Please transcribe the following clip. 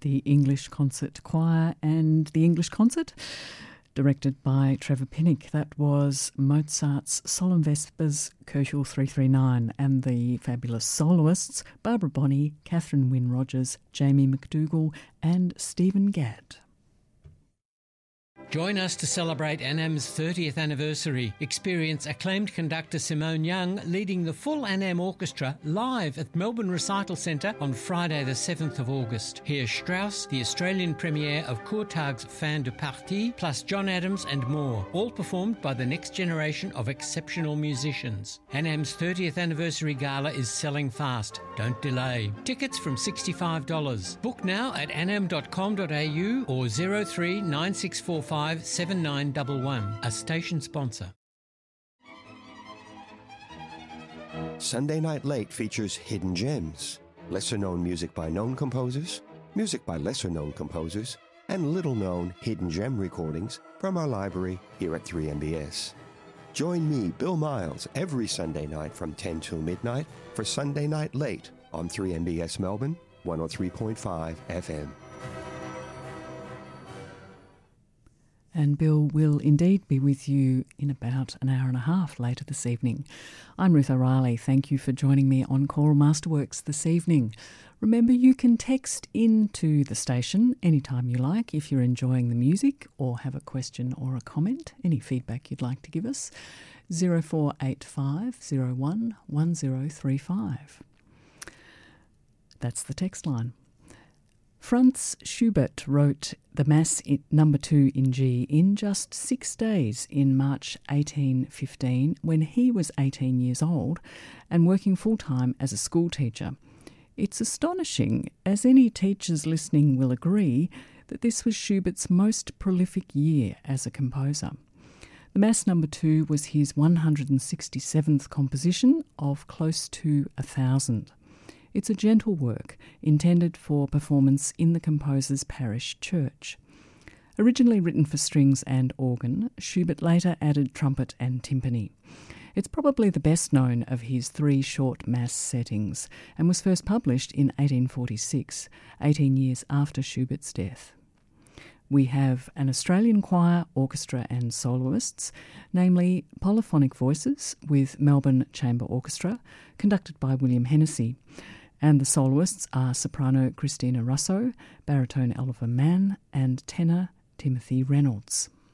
the English Concert Choir and the English Concert, directed by Trevor Pinnock. That was Mozart's Solemn Vespers, Köchel 339, and the fabulous soloists Barbara Bonney, Catherine Wynne Rogers, Jamie McDougall and Stephen Gadd. Join us to celebrate ANAM's 30th anniversary. Experience acclaimed conductor Simone Young leading the full ANAM Orchestra live at Melbourne Recital Centre on Friday the 7th of August. Hear Strauss, the Australian premiere of Courtag's Fin de Partie, plus John Adams and more, all performed by the next generation of exceptional musicians. ANAM's 30th anniversary gala is selling fast. Don't delay. Tickets from $65. Book now at anam.com.au or 03 9645 7911, a station sponsor. Sunday Night Late features hidden gems, lesser-known music by known composers, music by lesser-known composers, and little-known hidden gem recordings from our library here at 3MBS. Join me, Bill Miles, every Sunday night from 10 till midnight for Sunday Night Late on 3MBS Melbourne, 103.5 FM. And Bill will indeed be with you in about an hour and a half later this evening. I'm Ruth O'Reilly. Thank you for joining me on Choral Masterworks this evening. Remember, you can text into the station anytime you like if you're enjoying the music or have a question or a comment, any feedback you'd like to give us. 0485 01 1035. That's the text line. Franz Schubert wrote the Mass No. 2 in G in just 6 days in March 1815 when he was 18 years old and working full-time as a school teacher. It's astonishing, as any teachers listening will agree, that this was Schubert's most prolific year as a composer. The Mass No. 2 was his 167th composition of close to 1,000. It's a gentle work intended for performance in the composer's parish church. Originally written for strings and organ, Schubert later added trumpet and timpani. It's probably the best known of his 3 short mass settings and was first published in 1846, 18 years after Schubert's death. We have an Australian choir, orchestra and soloists, namely Polyphonic Voices with Melbourne Chamber Orchestra, conducted by William Hennessy. And the soloists are soprano Christina Russo, baritone Oliver Mann and tenor Timothy Reynolds.